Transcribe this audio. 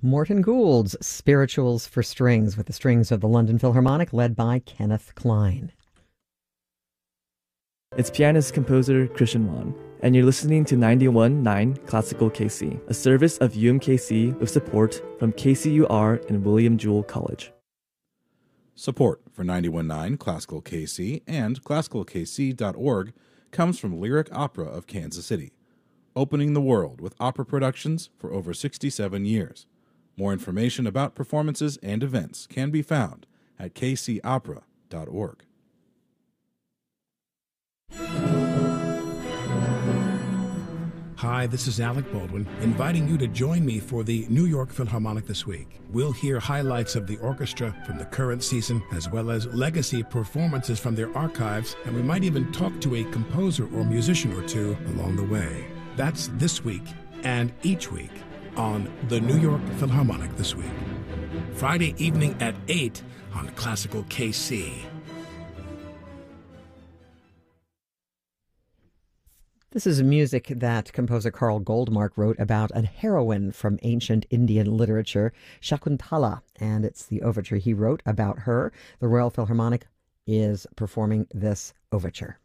Morton Gould's Spirituals for Strings with the strings of the London Philharmonic led by Kenneth Klein. It's pianist-composer Christian Won, and you're listening to 91.9 Classical KC, a service of UMKC with support from KCUR and William Jewell College. Support for 91.9 Classical KC and classicalkc.org comes from Lyric Opera of Kansas City, opening the world with opera productions for over 67 years. More information about performances and events can be found at kcopera.org. Hi, this is Alec Baldwin, inviting you to join me for the New York Philharmonic this week. We'll hear highlights of the orchestra from the current season, as well as legacy performances from their archives, and we might even talk to a composer or musician or two along the way. That's this week and each week on the New York Philharmonic this week. Friday evening at 8 on Classical KC. This is music that composer Carl Goldmark wrote about a heroine from ancient Indian literature, Shakuntala, and it's the overture he wrote about her. The Royal Philharmonic is performing this overture.